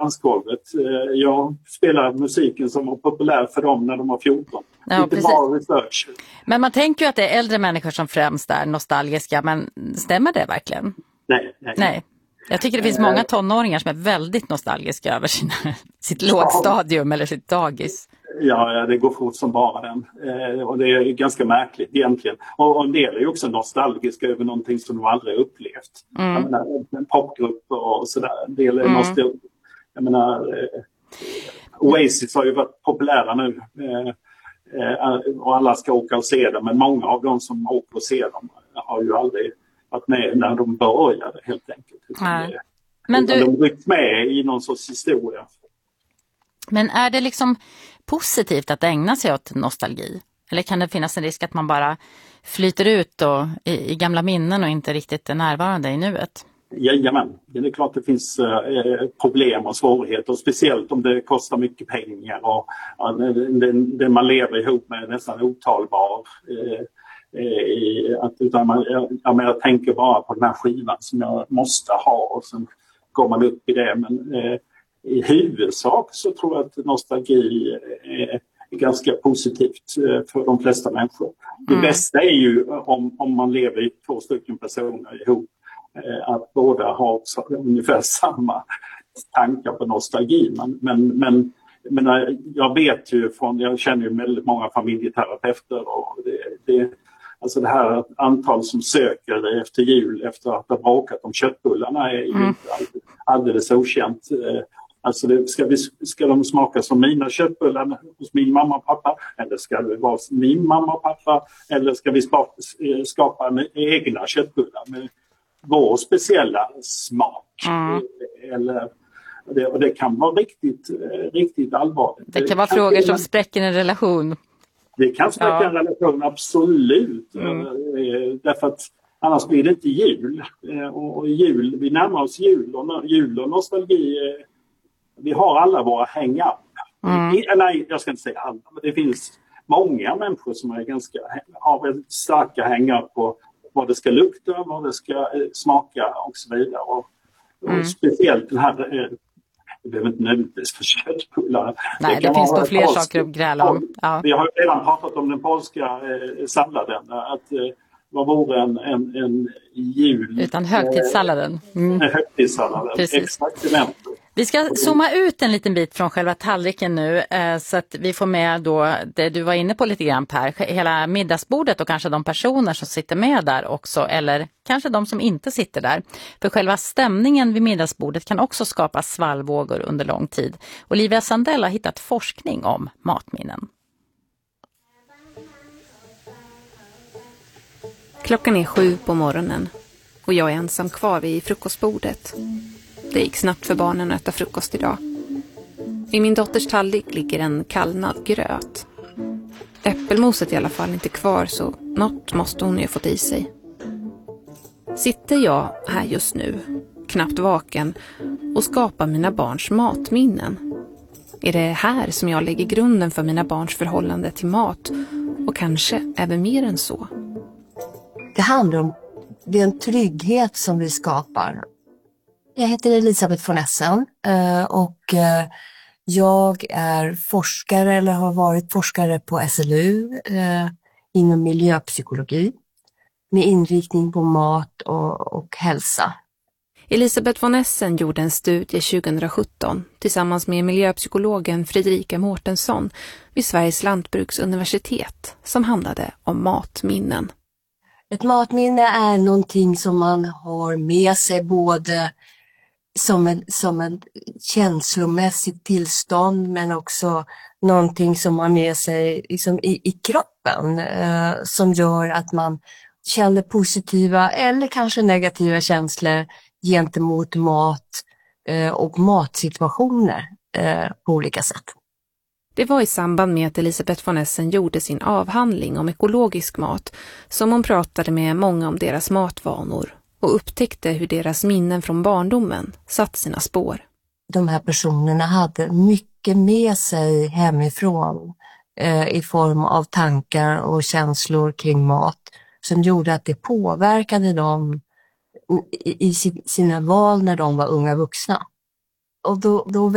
dansgolvet. Jag spelar musiken som var populär för dem när de var 14. Ja, lite bra research. Men man tänker ju att det är äldre människor som främst är nostalgiska, men stämmer det verkligen? Nej. Jag tycker det finns många tonåringar som är väldigt nostalgiska över sitt lågstadium eller sitt dagis. Ja, det går fort som bara den. Och det är ganska märkligt egentligen. Och en del är ju också nostalgiska över någonting som de aldrig upplevt. Jag menar, en popgrupp och sådär. En del är nostalgiska. Jag menar, Oasis har ju varit populära nu. Och alla ska åka och se dem. Men många av dem som åker och ser dem har ju aldrig varit med när de började helt enkelt. Men de ryckt med i någon sorts historia. Men är det liksom positivt att ägna sig åt nostalgi? Eller kan det finnas en risk att man bara flyter ut i gamla minnen och inte riktigt är närvarande i nuet? Jajamän, det är klart det finns problem och svårigheter. Och speciellt om det kostar mycket pengar och det man lever ihop med är nästan otalbar. Jag tänker bara på den här skivan som jag måste ha och sen går man upp i det. Men i huvudsak så tror jag att nostalgi är ganska positivt för de flesta människor. Det bästa är ju om man lever i 2 stycken personer ihop, att båda har ungefär samma tankar på nostalgi. Men jag vet ju jag känner ju väldigt många familjeterapeuter och alltså det här antal som söker efter jul efter att ha bråkat om köttbullarna är ju inte alldeles okänt. Alltså ska de smaka som mina köttbullar hos min mamma och pappa? Eller ska det vara min mamma och pappa? Eller ska vi skapa egna köttbullar med vår speciella smak? Och det kan vara riktigt allvarligt. Det kan vara frågor som spräcker en relation. Det kan spräcka en relation, absolut. Därför att annars blir det inte jul. Och jul, vi närmar oss jul och nostalgi. Vi har alla våra hang-up. Nej, jag ska inte säga alla. Men det finns många människor som har väldigt starka hang-up på vad det ska lukta, vad det ska smaka och så vidare. Och speciellt den här... Det behöver inte nödvändigtvis för köttbullar. Nej, det finns nog fler saker att gräla om. Ja. Vi har redan pratat om den polska salladen. Att vad vore en jul... Utan högtidssalladen. Högtidssalladen, exakt. Vi ska zooma ut en liten bit från själva tallriken nu så att vi får med då det du var inne på lite grann, Per. Hela middagsbordet och kanske de personer som sitter med där också, eller kanske de som inte sitter där. För själva stämningen vid middagsbordet kan också skapa svallvågor under lång tid. Olivia Sandell har hittat forskning om matminnen. Klockan är 7 på morgonen och jag är ensam kvar vid frukostbordet. Det gick snabbt för barnen att äta frukost idag. I min dotters tallrik ligger en kallnad gröt. Äppelmoset är i alla fall inte kvar, så något måste hon ju fått i sig. Sitter jag här just nu, knappt vaken, och skapar mina barns matminnen? Är det här som jag lägger grunden för mina barns förhållande till mat, och kanske även mer än så? Det handlar om den trygghet som vi skapar. Jag heter Elisabeth von Essen och jag är forskare eller har varit forskare på SLU inom miljöpsykologi med inriktning på mat och hälsa. Elisabeth von Essen gjorde en studie 2017 tillsammans med miljöpsykologen Fredrika Mårtensson vid Sveriges lantbruksuniversitet som handlade om matminnen. Ett matminne är någonting som man har med sig både som en känslomässigt tillstånd, men också någonting som man har med sig liksom i kroppen som gör att man känner positiva eller kanske negativa känslor gentemot mat och matsituationer på olika sätt. Det var i samband med att Elisabeth von Essen gjorde sin avhandling om ekologisk mat som hon pratade med många om deras matvanor och upptäckte hur deras minnen från barndomen satt sina spår. De här personerna hade mycket med sig hemifrån i form av tankar och känslor kring mat som gjorde att det påverkade dem i sina val när de var unga vuxna. Och då